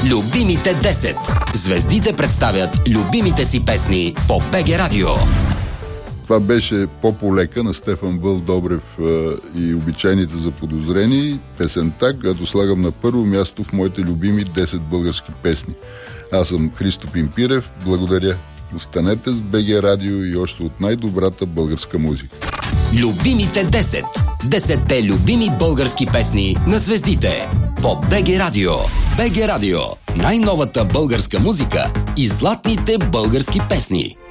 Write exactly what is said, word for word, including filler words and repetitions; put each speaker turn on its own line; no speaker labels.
Любимите десет. Звездите представят любимите си песни по БГ Радио.
Това беше по-полека на Стефан Вълк Добрев и Обичайните заподозрени. Песента, която слагам на първо място в моите любими десет български песни. Аз съм Христо Пимпирев. Благодаря. Останете с БГ Радио и още от най-добрата българска музика.
Любимите десет. Десетте любими български песни на звездите по БГ Радио. БГ Радио. Най-новата българска музика и златните български песни.